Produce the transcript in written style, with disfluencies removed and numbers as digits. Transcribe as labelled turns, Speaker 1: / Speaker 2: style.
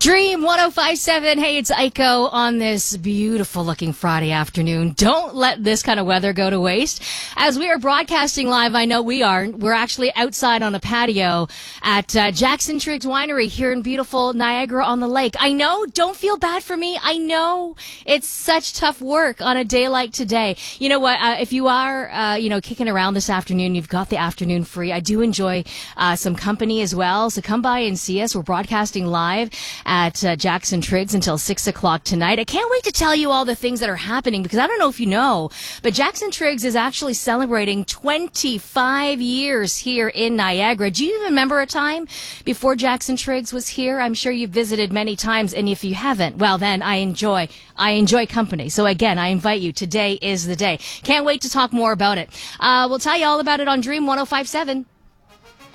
Speaker 1: Dream 1057. Hey, it's Aiko on this beautiful looking Friday afternoon. Don't let this kind of weather go to waste. As we are broadcasting live, I know we are. We're actually outside on a patio at Jackson Triggs Winery here in beautiful Niagara on the Lake. I know, don't feel bad for me. I know it's such tough work on a day like today. You know what? If you are, kicking around this afternoon, you've got the afternoon free. I do enjoy some company as well. So come by and see us. We're broadcasting live at Jackson Triggs until 6 o'clock tonight. I can't wait to tell you all the things that are happening because I don't know if you know, but Jackson Triggs is actually celebrating 25 years here in Niagara. Do you even remember a time before Jackson Triggs was here? I'm sure you've visited many times, and if you haven't, well then I enjoy company. So again, I invite you. Today is the day. Can't wait to talk more about it. We'll tell you all about it on Dream 1057.